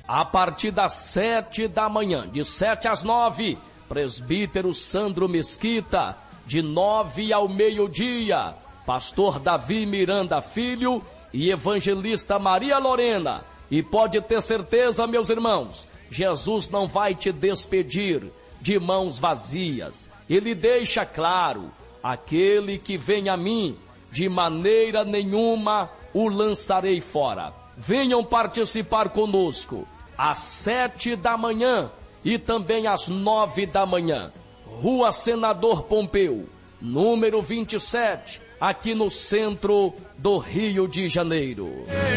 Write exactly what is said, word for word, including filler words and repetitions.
a partir das sete da manhã, de sete às nove, presbítero Sandro Mesquita, de nove ao meio-dia, pastor Davi Miranda Filho e evangelista Maria Lorena. E pode ter certeza, meus irmãos, Jesus não vai te despedir de mãos vazias. Ele deixa claro: aquele que vem a mim, de maneira nenhuma o lançarei fora. Venham participar conosco às sete da manhã e também às nove da manhã. Rua Senador Pompeu, número vinte e sete, aqui no centro do Rio de Janeiro.